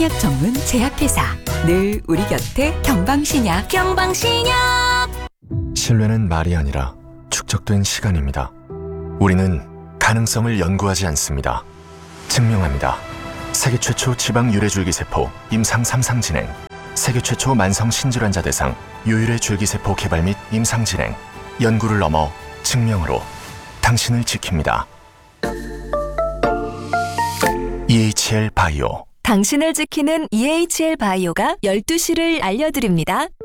한약 전문 제약회사. 늘 우리 곁에 경방신약. 경방신약. 신뢰는 말이 아니라 축적된 시간입니다. 우리는 가능성을 연구하지 않습니다. 증명합니다. 세계 최초 지방 유래줄기세포 임상 3상 진행, 세계 최초 만성 신질환자 대상 유유래 줄기세포 개발 및 임상 진행, 연구를 넘어 증명으로 당신을 지킵니다. EHL 바이오. 당신을 지키는 EHL 바이오가 12시를 알려드립니다.